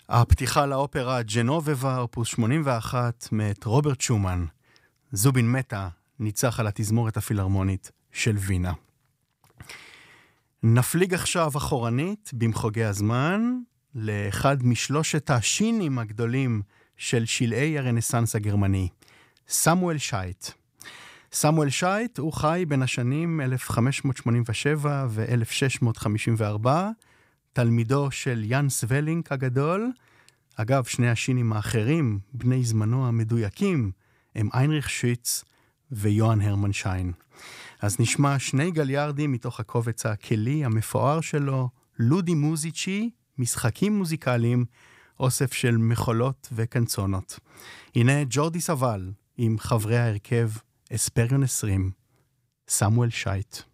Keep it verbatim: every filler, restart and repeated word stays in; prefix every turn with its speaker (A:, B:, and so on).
A: הפתיחה לאופרה ג'נובבה, אופוס שמונים ואחת, מאת רוברט שומן. זובין מטה ניצח על התזמורת הפילהרמונית של וינה. נפליג עכשיו אחורנית במחוגי הזמן לאחד משלושת השינים הגדולים של שלעי הרנסנס הגרמני, סמואל שייט. סמואל שייט הוא חי בין השנים אלף חמש מאות שמונים ושבע ו-אלף שש מאות חמישים וארבע, תלמידו של יאן סוולינק הגדול. אגב, שני השינים האחרים, בני זמנו המדויקים, הם איינריך שיץ ויוהאן הרמן שיין. אז נשמע שני גליארדים מתוך הקובץ הכלי המפואר שלו, לודי מוזיצ'י, משחקים מוזיקליים, אוסף של מחולות וקנצונות. הנה ג'ורדי סבל עם חברי ההרכב אספריון עשרים, סמואל שייט.